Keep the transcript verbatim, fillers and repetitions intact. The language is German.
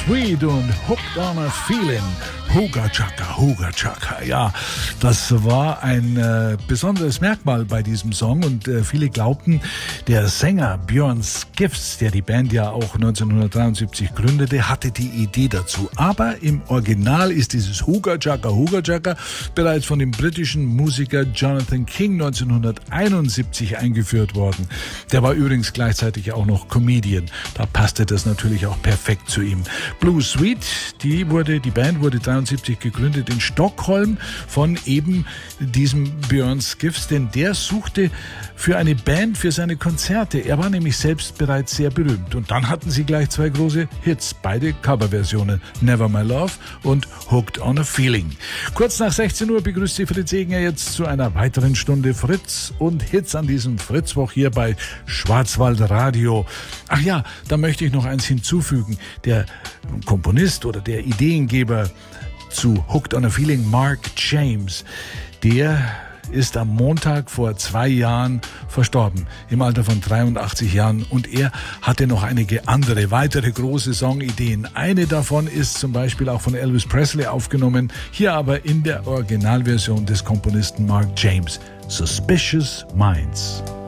Sweet und Hooked on a Feeling. Hooga Chaka, Hooga Chaka. Ja, das war ein äh, besonderes Merkmal bei diesem Song und äh, viele glaubten, der Sänger Björn Skifs, der die Band ja auch neunzehnhundertdreiundsiebzig gründete, hatte die Idee dazu. Aber im Original ist dieses Hooga Chaka, Hooga Chaka bereits von dem britischen Musiker Jonathan King neunzehnhunderteinundsiebzig eingeführt worden. Der war übrigens gleichzeitig auch noch Comedian. Da passte das natürlich auch perfekt zu ihm. Blue Sweet, die wurde, die Band wurde dreiundsiebzig gegründet in Stockholm von eben diesem Björn Skifs, denn der suchte für eine Band für seine Konzerte. Er war nämlich selbst bereits sehr berühmt. Und dann hatten sie gleich zwei große Hits, beide Coverversionen, Never My Love und Hooked on a Feeling. Kurz nach sechzehn Uhr begrüßt Sie Fritz Egner jetzt zu einer weiteren Stunde Fritz und Hits an diesem Fritzwoch hier bei Schwarzwald Radio. Ach ja, da möchte ich noch eins hinzufügen. Der Komponist oder der Ideengeber zu Hooked on a Feeling, Mark James, der ist am Montag vor zwei Jahren verstorben, im Alter von dreiundachtzig Jahren. Und er hatte noch einige andere, weitere große Songideen. Eine davon ist zum Beispiel auch von Elvis Presley aufgenommen, hier aber in der Originalversion des Komponisten Mark James, Suspicious Minds.